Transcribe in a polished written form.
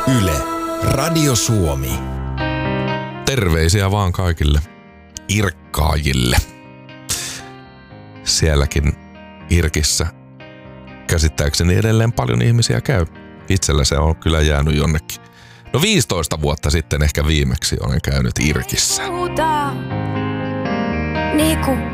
Yle, Radio Suomi. Terveisiä vaan kaikille irkkaajille. Sielläkin Irkissä käsittääkseni edelleen paljon ihmisiä käy. Itsellä se on kyllä jäänyt jonnekin. No 15 vuotta sitten ehkä viimeksi olen käynyt Irkissä. Niinku